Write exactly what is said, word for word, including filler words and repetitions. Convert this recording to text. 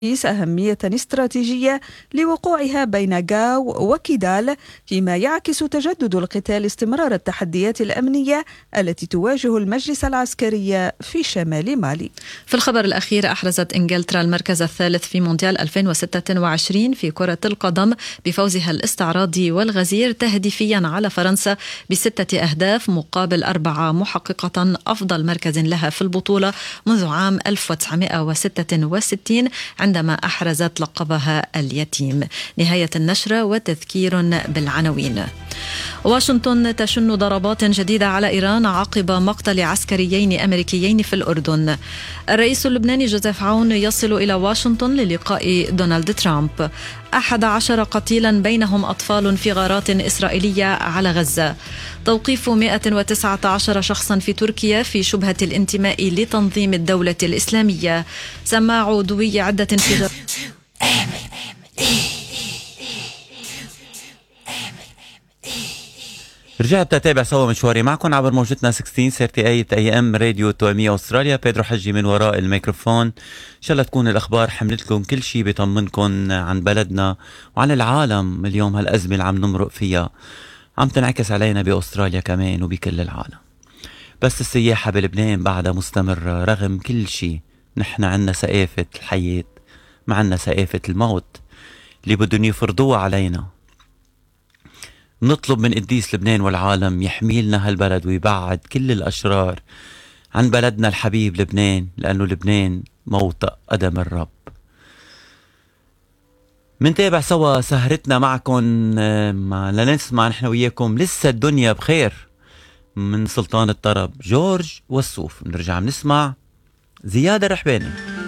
أهمية استراتيجية لوقوعها بين غاو وكيدال، فيما يعكس تجدد القتال استمرار التحديات الأمنية التي تواجه المجلس العسكري في شمال مالي. في الخبر الأخير، أحرزت إنجلترا المركز الثالث في مونديال ألفين وستة وعشرين في كرة القدم بفوزها الاستعراضي والغزير تهديفيا على فرنسا بستة أهداف مقابل أربعة، محققة أفضل مركز لها في البطولة منذ عام ألف وتسعمائة وستة وستين عندما أحرزت لقبها اليتيم. نهاية النشرة وتذكير بالعناوين. واشنطن تشن ضربات جديدة على إيران عقب مقتل عسكريين أمريكيين في الأردن. الرئيس اللبناني جوزيف عون يصل إلى واشنطن للقاء دونالد ترامب. أحد عشر قتيلا بينهم أطفال في غارات إسرائيلية على غزة. توقيف مئة وتسعة عشر شخصا في تركيا في شبهة الانتماء لتنظيم الدولة الإسلامية. سماع دوي عدة انفجار. رجعت أتابع سوا مشواري معكم عبر موجتنا ستة عشر ثلاثة وثلاثين اي ام راديو توامية أستراليا. بيدرو حجي من وراء الميكروفون. إن شاء الله تكون الأخبار حملت لكم كل شيء بيطمنكم عن بلدنا وعن العالم. اليوم هالأزمة اللي عم نمرق فيها عم تنعكس علينا بأستراليا كمان وبكل العالم. بس السياحة بلبنان بعدها مستمرة رغم كل شيء. نحن عنا سقافة الحياة، ما عنا سقافة الموت اللي بدهم يفرضوها علينا. نطلب من قديس لبنان والعالم يحميلنا هالبلد ويبعد كل الأشرار عن بلدنا الحبيب لبنان، لأنه لبنان موطئ قدم الرب. منتابع سوا سهرتنا معكم لنسمع نحن وياكم لسه الدنيا بخير من سلطان الطرب جورج والصوف. نرجع نسمع زياد الرحباني.